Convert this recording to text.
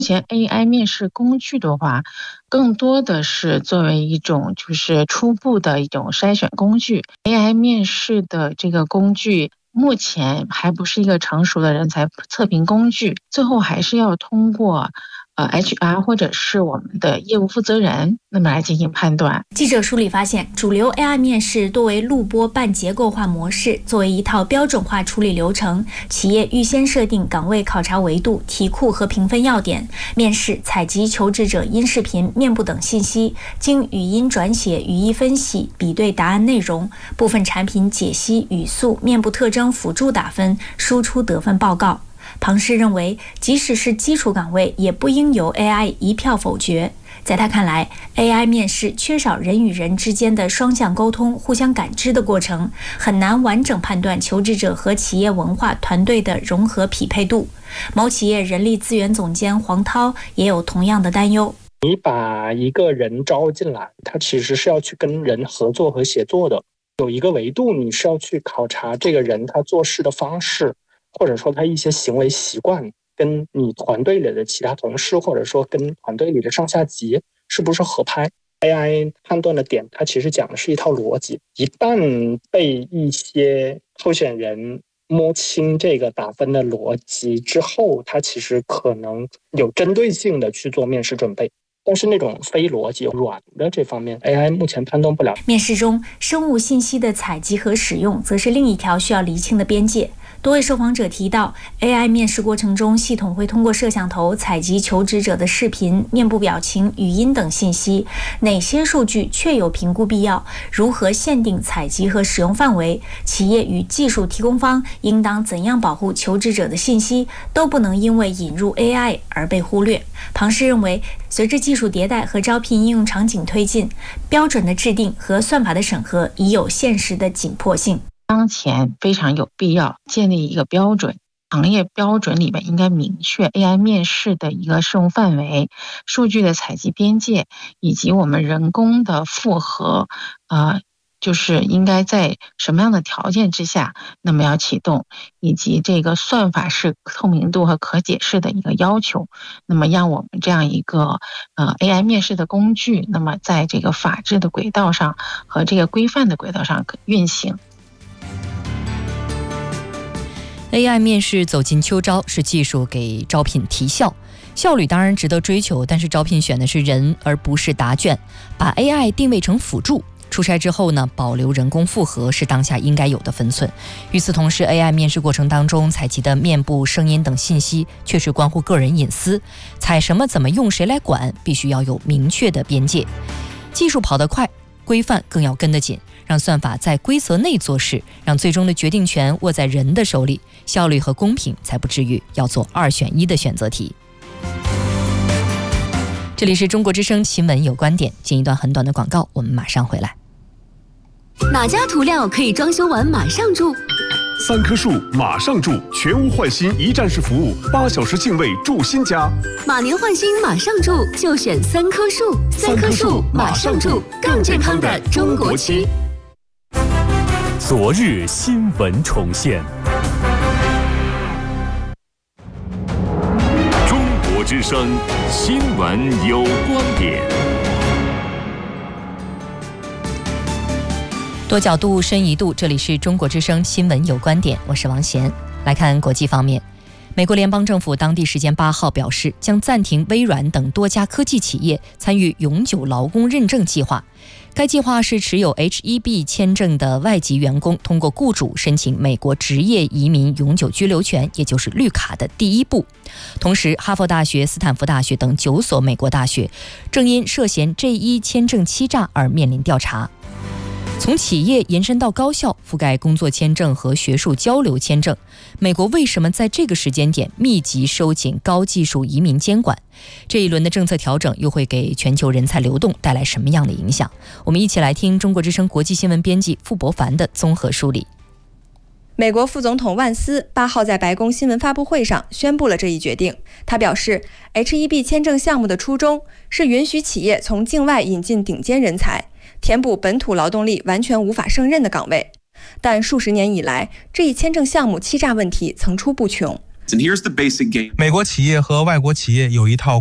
目前 AI 面试工具的话，更多的是作为一种就是初步的一种筛选工具。AI 面试的这个工具目前还不是一个成熟的人才测评工具，最后还是要通过HR 或者是我们的业务负责人那么来进行判断。 记者梳理发现，主流 AI 面试多为录播半结构化模式，作为一套标准化处理流程，企业预先设定岗位考察维度、题库和评分要点，面试采集求职者音视频、面部等信息，经语音转写、语义分析，比对答案内容，部分产品解析、语速、面部特征辅助打分，输出得分报告。庞氏认为，即使是基础岗位，也不应由 AI 一票否决。在他看来 ，AI 面试缺少人与人之间的双向沟通、互相感知的过程，很难完整判断求职者和企业文化团队的融合匹配度。某企业人力资源总监黄涛也有同样的担忧。 你把一个人招进来，他其实是要去跟人合作和协作的。有一个维度，你是要去考察这个人他做事的方式，或者说他一些行为习惯跟你团队里的其他同事，或者说跟团队里的上下级是不是合拍。 AI 判断的点，它其实讲的是一套逻辑，一旦被一些候选人摸清这个打分的逻辑之后，它其实可能有针对性的去做面试准备。但是那种非逻辑软的这方面 AI 目前判断不了。 面试中生物信息的采集和使用则是另一条需要厘清的边界。多位受访者提到 AI 面试过程中，系统会通过摄像头采集求职者的视频、面部表情、语音等信息，哪些数据确有评估必要，如何限定采集和使用范围，企业与技术提供方应当怎样保护求职者的信息，都不能因为引入 AI 而被忽略。庞氏认为，随着技术迭代和招聘应用场景推进，标准的制定和算法的审核已有现实的紧迫性。 当前非常有必要建立一个标准，行业标准里面应该明确 AI 面试的一个适用范围、数据的采集边界，以及我们人工的复核，就是应该在什么样的条件之下，那么要启动，以及这个算法是透明度和可解释的一个要求，那么让我们这样一个AI 面试的工具，那么在这个法治的轨道上和这个规范的轨道上运行。 AI 面试走进秋招，是技术给招聘提效，效率当然值得追求，但是招聘选的是人而不是答卷，把 AI 定位成辅助。出差之后呢，保留人工复核是当下应该有的分寸。与此同时， AI 面试过程当中采集的面部、声音等信息确实关乎个人隐私，采什么、怎么用、谁来管，必须要有明确的边界。技术跑得快，规范更要跟得紧，让算法在规则内做事，让最终的决定权握在人的手里，效率和公平才不至于要做2选1的选择题。这里是中国之声新闻有观点，进一段很短的广告，我们马上回来。 哪家涂料可以装修完马上住 ？3棵树马上住，全屋换新一站式服务，8小时净位住新家。 马年换新马上住，就选3棵树。3棵树马上住，更健康的中国区。 昨日新闻重现。中国之声新闻有观点。 多角度，深一度，这里是中国之声新闻有观点，我是王贤。来看国际方面，美国联邦政府当地时间8号表示，将暂停微软等多家科技企业参与永久劳工认证计划。该计划是持有 H-1B 签证的外籍员工通过雇主申请美国职业移民永久居留权，也就是绿卡的第一步。同时，哈佛大学、斯坦福大学等9所美国大学正因涉嫌 J-1 签证欺诈而面临调查。从企业延伸到高校，覆盖工作签证和学术交流签证。美国为什么在这个时间点密集收紧高技术移民监管？这一轮的政策调整又会给全球人才流动带来什么样的影响？我们一起来听中国之声国际新闻编辑傅博凡的综合梳理。 美国副总统万斯8号在白宫新闻发布会上宣布了这一决定。他表示 ，H-1B 签证项目的初衷是允许企业从境外引进顶尖人才，填补本土劳动力完全无法胜任的岗位。但数十年以来，这一签证项目欺诈问题层出不穷。 美国企业和外国企业有一套